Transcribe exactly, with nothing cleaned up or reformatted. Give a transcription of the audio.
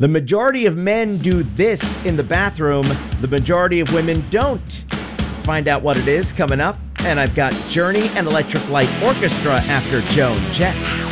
The majority of men do this in the bathroom. The majority of women don't. Find out what it is coming up. And I've got Journey and Electric Light Orchestra after Joan Jett.